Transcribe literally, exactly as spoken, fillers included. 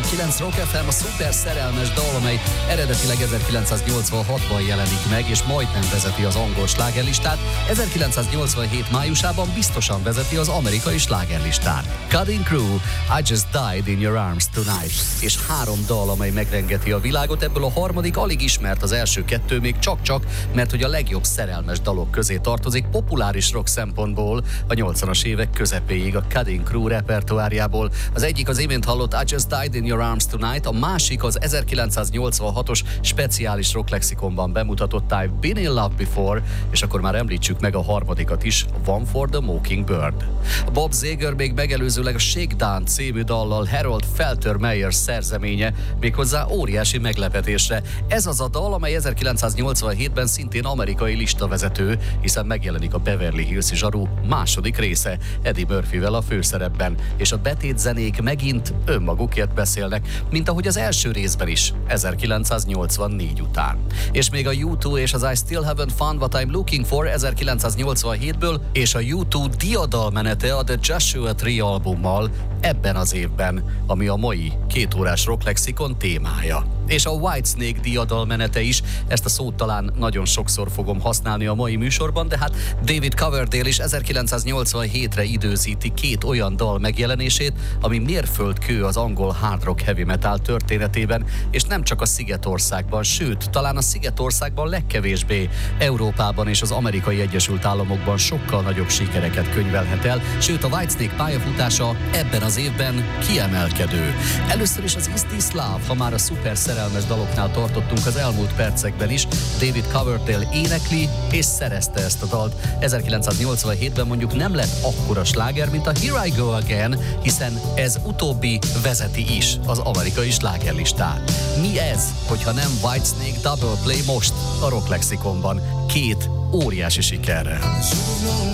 kilenc Rock ef em, a szuper szerelmes dal, amely eredetileg ezerkilencszáznyolcvanhatban jelenik meg, és majdnem vezeti az angol slágerlistát, ezerkilencszáznyolcvanhét májusában biztosan vezeti az amerikai slágerlistát. Cutting Crew, I Just Died in Your Arms Tonight, és három dal, amely megrengeti a világot, ebből a harmadik alig ismert, az első kettő még csak-csak, mert hogy a legjobb szerelmes dalok közé tartozik populáris rock szempontból a nyolcvanas évek közepéig a Cutting Crew repertoárjából. Az egyik az imént hallott I Just Died in Your Arms Tonight, a másik az ezerkilencszáznyolcvanhatos speciális rock lexikonban bemutatott I've Been in Love Before, és akkor már említsük meg a harmadikat is, One for the Mockingbird. Bob Seger még megelőzőleg a Shakedown című dallal Harold Faltermeyer szerzeménye, méghozzá óriási meglepetésre. Ez az a dal, amely ezerkilencszáznyolcvanhétben szintén amerikai listavezető, hiszen megjelenik a Beverly Hills-i zsaru második része, Eddie Murphyvel a főszerepben, és a betétzenék megint önmagukért beszélnek, mint ahogy az első részben is, ezerkilencszáznyolcvannégy után. És még a U kettő és az I Still Haven't Found What I'm Looking For ezerkilencszáznyolcvanhétből, és a U kettő diadalmenete a The Joshua Tree albummal ebben az évben, ami a mai kétórás rocklexikon témája. És a Whitesnake diadalmenete is, ezt a szót talán nagyon sokszor fogom használni a mai műsorban, de hát David Coverdale is ezerkilencszáznyolcvanhétre időzíti két olyan dal megjelenését, ami mérföldkő az angol hard rock heavy metal történetében, és nem csak a Szigetországban, sőt, talán a Szigetországban legkevésbé, Európában és az Amerikai Egyesült Államokban sokkal nagyobb sikereket könyvelhet el, sőt a Whitesnake pályafutása ebben az évben kiemelkedő. Először is az Is This Love, ha már a szuper szerelmes daloknál tartottunk az elmúlt percekben is, David Coverdale énekli és szerezte ezt a dalt. ezerkilencszáznyolcvanhétben mondjuk nem lett akkora sláger, mint a Here I Go Again, hiszen ez utóbbi vezeti is az amerikai slágerlistát. Mi ez, hogyha nem Whitesnake Double Play most a rock lexikonban, két óriási sikerrel.